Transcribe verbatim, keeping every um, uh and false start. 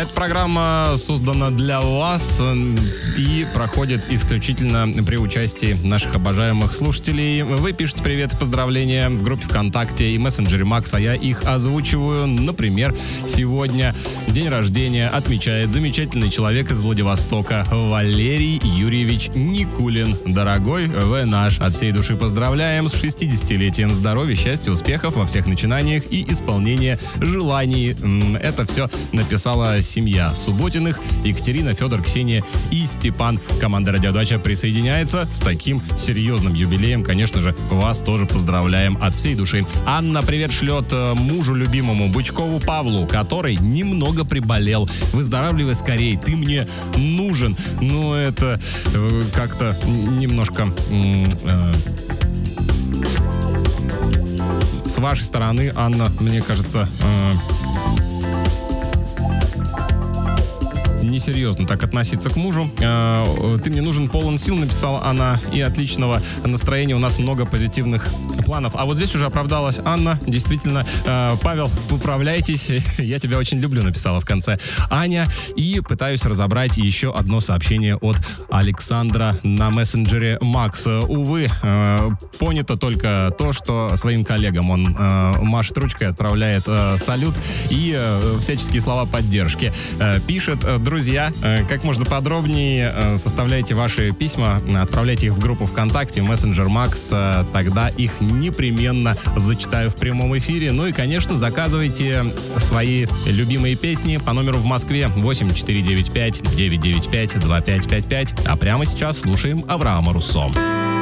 Эта программа создана для вас и проходит исключительно при участии наших обожаемых слушателей. Вы пишете привет и поздравления в группе ВКонтакте и мессенджере Макс, а я их озвучиваю. Например, сегодня день рождения отмечает замечательный человек из Владивостока Валерий Юрьевич Никулин. Дорогой, вы наш. От всей души поздравляем с шестидесятилетием. Здоровья, счастья, успехов во всех начинаниях и исполнения желаний. Это все написала семья Субботиных: Екатерина, Федор, Ксения и Степан. Команда «Радиодача» присоединяется с таким серьезным юбилеем. Конечно же, вас тоже поздравляем от всей души. Анна привет шлет мужу любимому Бычкову Павлу, который немного приболел. Выздоравливай скорей, ты мне нужен. Ну, это э, как-то немножко... Э, с вашей стороны, Анна, мне кажется... Э, несерьезно так относиться к мужу. Ты мне нужен, полон сил, написала она, и отличного настроения. У нас много позитивных планов. А вот здесь уже оправдалась Анна. Действительно, Павел, управляйтесь. Я тебя очень люблю, написала в конце Аня. И пытаюсь разобрать еще одно сообщение от Александра на мессенджере Макс. Увы, понято только то, что своим коллегам он машет ручкой, отправляет салют и всяческие слова поддержки. Пишет: друзья, как можно подробнее составляйте ваши письма, отправляйте их в группу ВКонтакте, в мессенджер Макс, тогда их непременно зачитаю в прямом эфире. Ну и, конечно, заказывайте свои любимые песни по номеру в Москве восемь четыре девять пять девять девять пять два пять пять пять. А прямо сейчас слушаем Авраама Руссо.